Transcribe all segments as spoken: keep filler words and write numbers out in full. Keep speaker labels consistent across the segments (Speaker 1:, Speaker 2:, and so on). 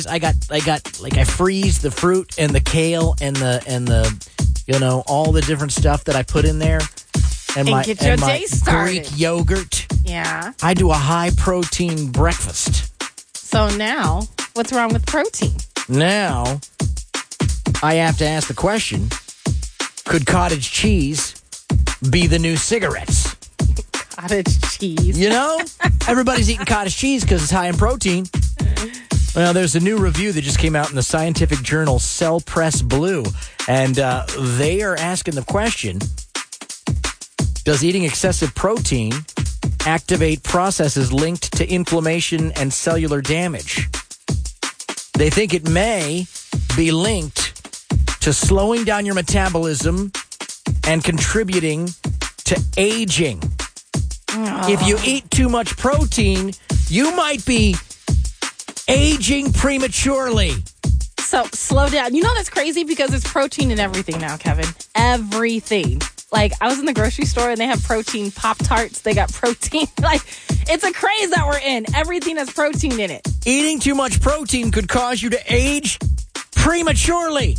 Speaker 1: I got, I got, like, I freeze the fruit and the kale and the, and the, you know, all the different stuff that I put in there. And,
Speaker 2: And
Speaker 1: my,
Speaker 2: get your
Speaker 1: and my
Speaker 2: day started.
Speaker 1: Greek yogurt.
Speaker 2: Yeah.
Speaker 1: I do a high-protein breakfast.
Speaker 2: So now, what's wrong with protein?
Speaker 1: Now, I have to ask the question, could cottage cheese be the new cigarettes?
Speaker 2: Cottage cheese.
Speaker 1: You know, everybody's eating cottage cheese because it's high in protein. Well, there's a new review that just came out in the scientific journal Cell Press Blue, and uh, they are asking the question, does eating excessive protein activate processes linked to inflammation and cellular damage? They think it may be linked to slowing down your metabolism and contributing to aging. Oh. If you eat too much protein, you might be aging prematurely.
Speaker 2: So slow down. You know that's crazy because there's protein in everything now, Kevin. Everything. Like, I was in the grocery store and they have protein Pop-Tarts. They got protein. Like, it's a craze that we're in. Everything has protein in it.
Speaker 1: Eating too much protein could cause you to age prematurely.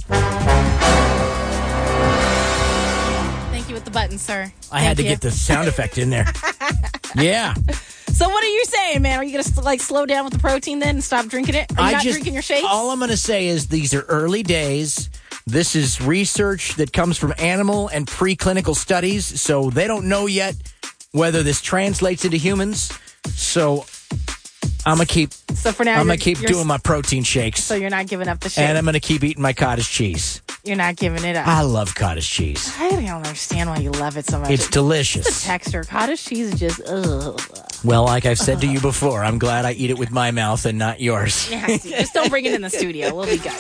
Speaker 2: Thank you with the button, sir.
Speaker 1: I
Speaker 2: Thank
Speaker 1: had to
Speaker 2: you.
Speaker 1: get the sound effect in there. Yeah.
Speaker 2: So what are you saying, man? Are you going to, like, slow down with the protein then and stop drinking it? Are you
Speaker 1: I
Speaker 2: not
Speaker 1: just,
Speaker 2: drinking your shakes?
Speaker 1: All I'm going to say is these are early days. This is research that comes from animal and preclinical studies, so they don't know yet whether this translates into humans. So I'm gonna keep.
Speaker 2: So for now,
Speaker 1: I'm gonna
Speaker 2: you're-
Speaker 1: keep
Speaker 2: you're-
Speaker 1: doing my protein shakes,
Speaker 2: So you're not giving up the shake.
Speaker 1: and I'm gonna keep eating my cottage cheese.
Speaker 2: You're not giving it up.
Speaker 1: I love cottage cheese.
Speaker 2: I don't understand why you love it so much.
Speaker 1: It's
Speaker 2: The
Speaker 1: delicious.
Speaker 2: texture. Cottage cheese is just, ugh.
Speaker 1: Well, like I've said to you before, I'm glad I eat it with my mouth and not yours.
Speaker 2: Yeah, just don't bring it in the studio. We'll be good.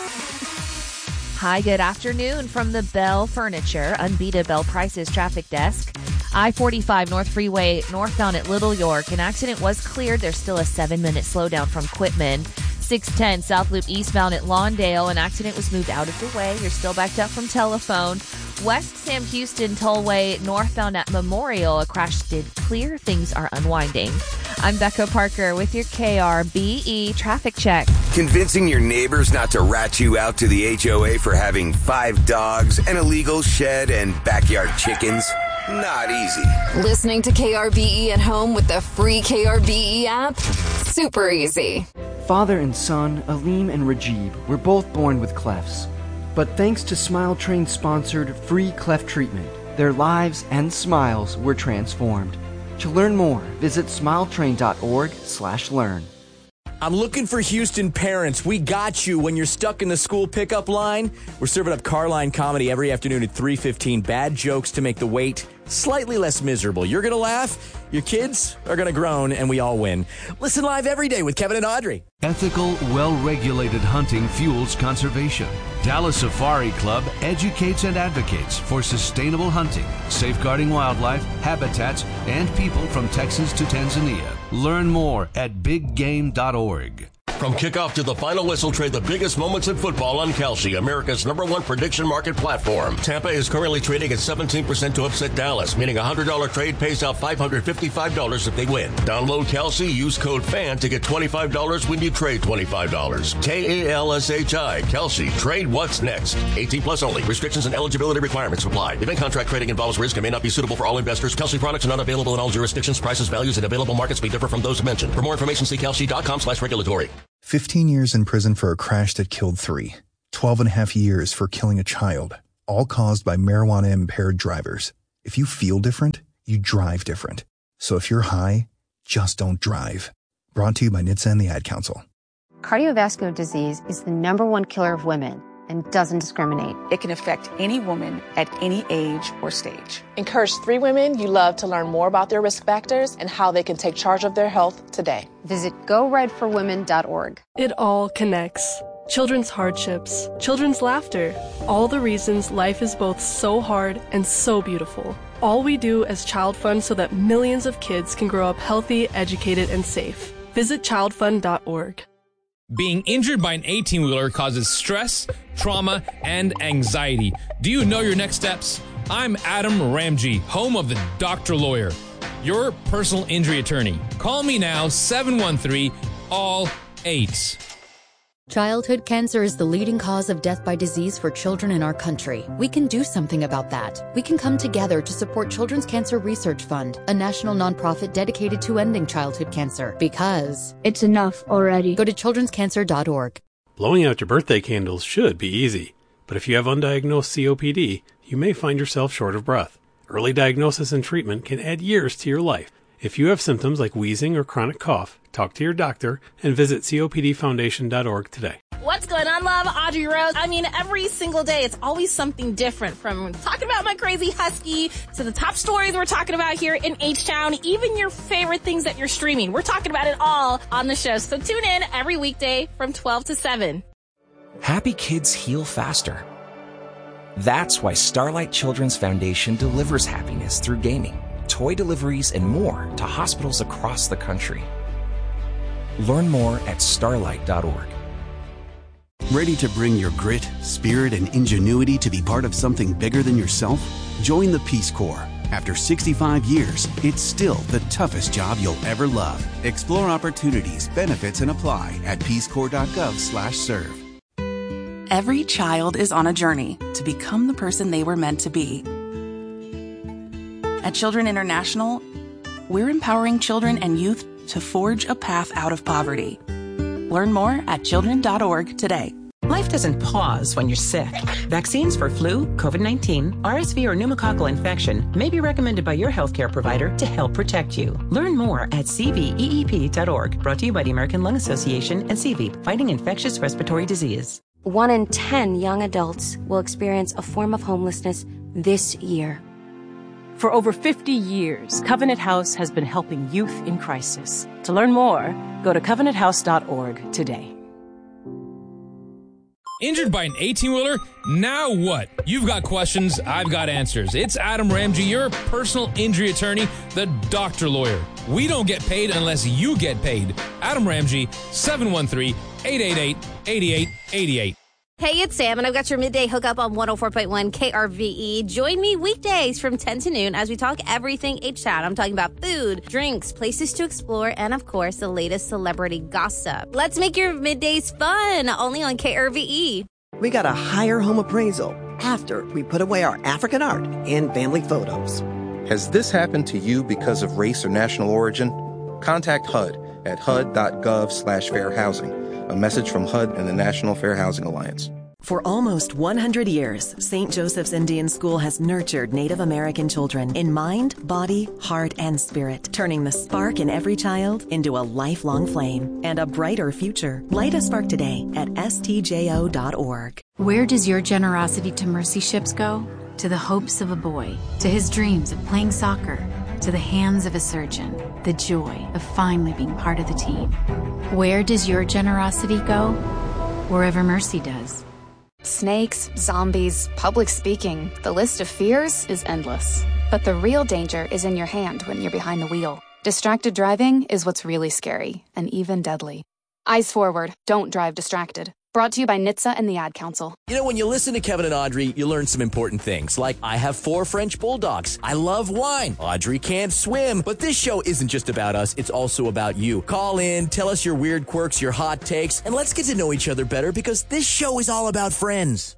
Speaker 3: Hi, good afternoon from the Bell Furniture, Unbeatable Bell Prices traffic desk. I forty-five North Freeway northbound at Little York. An accident was cleared. There's still a seven-minute slowdown from Quitman. six ten South Loop eastbound at Lawndale. An accident was moved out of the way. You're still backed up from Telephone. West Sam Houston Tollway northbound at Memorial. A crash did clear. Things are unwinding. I'm Becca Parker with your K R B E traffic check.
Speaker 4: Convincing your neighbors not to rat you out to the H O A for having five dogs, an illegal shed, and backyard chickens? Not easy.
Speaker 5: Listening to K R B E at home with the free K R B E app? Super easy.
Speaker 6: Father and son, Aleem and Rajib, were both born with clefts. But thanks to Smile Train-sponsored free cleft treatment, their lives and smiles were transformed. To learn more, visit smiletrain.org slash learn.
Speaker 1: I'm looking for Houston parents. We got you when you're stuck in the school pickup line. We're serving up Carline comedy every afternoon at three fifteen. Bad jokes to make the wait slightly less miserable. You're going to laugh, your kids are going to groan, and we all win. Listen live every day with Kevin and Audrey.
Speaker 7: Ethical, well-regulated hunting fuels conservation. Dallas Safari Club educates and advocates for sustainable hunting, safeguarding wildlife, habitats, and people from Texas to Tanzania. Learn more at big game dot org.
Speaker 8: From kickoff to the final whistle, trade the biggest moments in football on Kalshi, America's number one prediction market platform. Tampa is currently trading at seventeen percent to upset Dallas, meaning a one hundred dollars trade pays out five hundred fifty-five dollars if they win. Download Kalshi, use code FAN to get twenty-five dollars when you trade twenty-five dollars. K A L S H I, Kalshi. Trade what's next. eighteen plus only. Restrictions and eligibility requirements apply. Event contract trading involves risk and may not be suitable for all investors. Kalshi products are not available in all jurisdictions. Prices, values, and available markets may differ from those mentioned. For more information, see kalshi.com slash regulatory.
Speaker 9: fifteen years in prison for a crash that killed three. twelve and a half years for killing a child. All caused by marijuana-impaired drivers. If you feel different, you drive different. So if you're high, just don't drive. Brought to you by N H T S A and the Ad Council.
Speaker 10: Cardiovascular disease is the number one killer of women and doesn't discriminate.
Speaker 11: It can affect any woman at any age or stage.
Speaker 12: Encourage three women you love to learn more about their risk factors and how they can take charge of their health today.
Speaker 10: Visit go red for women dot org.
Speaker 13: It all connects. Children's hardships, children's laughter, all the reasons life is both so hard and so beautiful. All we do as Child Fund so that millions of kids can grow up healthy, educated, and safe. Visit child fund dot org.
Speaker 14: Being injured by an eighteen-wheeler causes stress, trauma, and anxiety. Do you know your next steps? I'm Adam Ramji, home of the Doctor Lawyer, your personal injury attorney. Call me now, seven one three, all eight.
Speaker 15: Childhood cancer is the leading cause of death by disease for children in our country. We can do something about that. We can come together to support Children's Cancer Research Fund, a national nonprofit dedicated to ending childhood cancer. Because
Speaker 16: it's enough already.
Speaker 15: Go to children's cancer dot org.
Speaker 17: Blowing out your birthday candles should be easy, but if you have undiagnosed C O P D, you may find yourself short of breath. Early diagnosis and treatment can add years to your life. If you have symptoms like wheezing or chronic cough, talk to your doctor and visit C O P D foundation dot org today.
Speaker 2: What's going on, love? Audrey Rose. I mean, every single day, it's always something different, from talking about my crazy husky to the top stories we're talking about here in H-Town, even your favorite things that you're streaming. We're talking about it all on the show. So tune in every weekday from twelve to seven.
Speaker 18: Happy kids heal faster. That's why Starlight Children's Foundation delivers happiness through gaming, toy deliveries, and more to hospitals across the country. Learn more at starlight dot org.
Speaker 19: Ready to bring your grit, spirit, and ingenuity to be part of something bigger than yourself? Join the Peace Corps. After sixty-five years, it's still the toughest job you'll ever love. Explore opportunities, benefits, and apply at peace corps dot gov slash serve.
Speaker 11: Every child is on a journey to become the person they were meant to be. At Children International, we're empowering children and youth to forge a path out of poverty. Learn more at children dot org today.
Speaker 20: Life doesn't pause when you're sick. Vaccines for flu, COVID nineteen, R S V, or pneumococcal infection may be recommended by your healthcare provider to help protect you. Learn more at c v e e p dot org. Brought to you by the American Lung Association and C V, fighting infectious respiratory disease.
Speaker 10: One in ten young adults will experience a form of homelessness this year.
Speaker 21: For over fifty years, Covenant House has been helping youth in crisis. To learn more, go to covenant house dot org today.
Speaker 14: Injured by an eighteen-wheeler? Now what? You've got questions, I've got answers. It's Adam Ramsey, your personal injury attorney, the doctor lawyer. We don't get paid unless you get paid. Adam Ramsey, seven one three, eight eight eight, eight eight eight eight.
Speaker 22: Hey, it's Sam, and I've got your midday hookup on one oh four point one K R V E. Join me weekdays from ten to noon as we talk everything H-Town. I'm talking about food, drinks, places to explore, and, of course, the latest celebrity gossip. Let's make your middays fun, only on K R V E.
Speaker 23: We got a higher home appraisal after we put away our African art and family photos.
Speaker 24: Has this happened to you because of race or national origin? Contact H U D at H U D dot gov slash fair housing. A message from H U D and the National Fair Housing Alliance.
Speaker 25: For almost one hundred years, Saint Joseph's Indian School has nurtured Native American children in mind, body, heart, and spirit, turning the spark in every child into a lifelong flame and a brighter future. Light a spark today at S T J O dot org.
Speaker 26: Where does your generosity to Mercy Ships go? To the hopes of a boy, to his dreams of playing soccer, to the hands of a surgeon, the joy of finally being part of the team. Where does your generosity go? Wherever Mercy does.
Speaker 27: Snakes, zombies, public speaking, the list of fears is endless. But the real danger is in your hand when you're behind the wheel. Distracted driving is what's really scary, and even deadly. Eyes forward, don't drive distracted. Brought to you by N H T S A and the Ad Council.
Speaker 1: You know, when you listen to Kevin and Audrey, you learn some important things, like I have four French bulldogs. I love wine. Audrey can't swim. But this show isn't just about us. It's also about you. Call in, tell us your weird quirks, your hot takes, and let's get to know each other better, because this show is all about friends.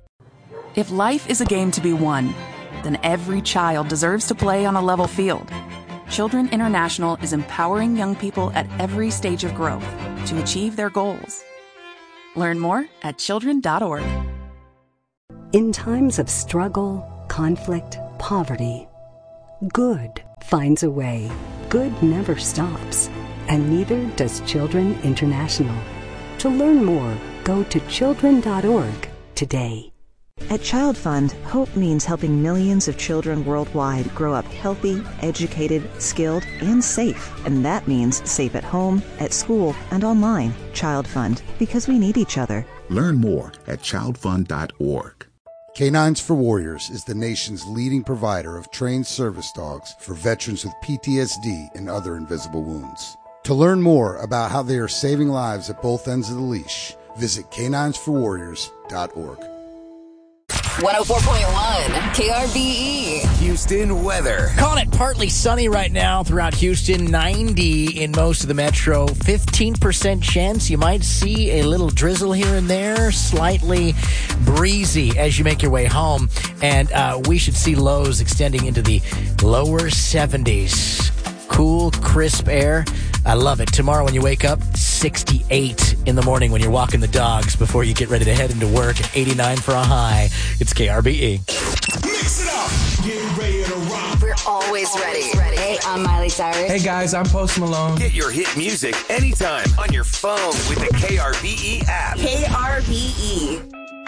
Speaker 11: If life is a game to be won, then every child deserves to play on a level field. Children International is empowering young people at every stage of growth to achieve their goals. Learn more at children dot org.
Speaker 28: In times of struggle, conflict, poverty, good finds a way. Good never stops, and neither does Children International. To learn more, go to children dot org today.
Speaker 29: At Child Fund, hope means helping millions of children worldwide grow up healthy, educated, skilled, and safe. And that means safe at home, at school, and online. Child Fund, because we need each other.
Speaker 30: Learn more at child fund dot org.
Speaker 31: Canines for Warriors is the nation's leading provider of trained service dogs for veterans with P T S D and other invisible wounds. To learn more about how they are saving lives at both ends of the leash, visit canines for warriors dot org.
Speaker 3: one oh four point one K R B E.
Speaker 1: Houston weather. Calling it partly sunny right now throughout Houston. ninety in most of the metro. fifteen percent chance you might see a little drizzle here and there. Slightly breezy as you make your way home. And uh, we should see lows extending into the lower seventies. Cool, crisp air. I love it. Tomorrow when you wake up, sixty-eight in the morning when you're walking the dogs before you get ready to head into work. eighty-nine for a high. It's K R B E.
Speaker 4: Mix it up. Get ready to rock.
Speaker 3: We're always ready. Hey, I'm Miley Cyrus.
Speaker 5: Hey guys, I'm Post Malone.
Speaker 6: Get your hit music anytime on your phone with the K R B E app.
Speaker 3: K R B E.